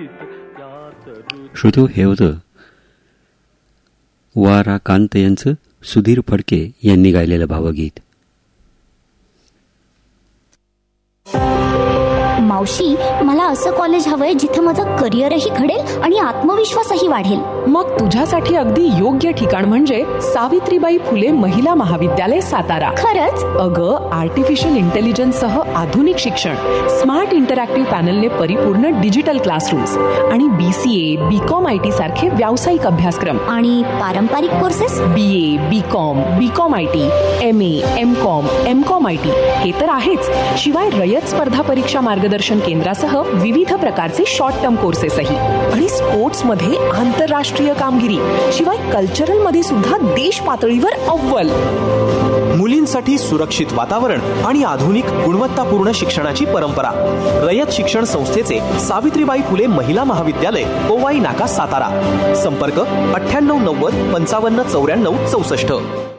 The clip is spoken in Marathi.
श्रोतो, हे होतं वारा कांत यांचं सुधीर फडके यांनी गायलेलं भावगीत. मावशी, मला असं कॉलेज हवंय जिथे माझं करिअरही घडेल आणि आत्मविश्वासही वाढेल. मग तुझ्यासाठी अगदी योग्य ठिकाण म्हणजे सावित्रीबाई फुले महिला महाविद्यालय सातारा. खरंच? अगं, आर्टिफिशियल इंटेलिजन्स सह आधुनिक शिक्षण, स्मार्ट इंटरॅक्टिव्ह पॅनलने परिपूर्ण डिजिटल क्लासरूम्स आणि BCA, BCom IT सारखे व्यावसायिक अभ्यासक्रम. आणि पारंपरिक courses? BA, BCom IT, MA, MCom IT हे तर आहेच. शिवाय रयत स्पर्धा परीक्षा मार्गदर्शन केंद्रासह विविध प्रकारचे शॉर्ट टर्म कोर्सेसही. आणि स्पोर्ट्स मध्ये आंतरराष्ट्रीय कामगिरी, शिवाय कल्चरल मध्ये सुद्धा देश पातळीवर अव्वल. मुलींसाठी सुरक्षित वातावरण आणि आधुनिक गुणवत्तापूर्ण शिक्षणाची परंपरा. रयत शिक्षण संस्थेचे सावित्रीबाई फुले महिला महाविद्यालय, कोवाई नाका, सातारा. संपर्क 9890 5594 64.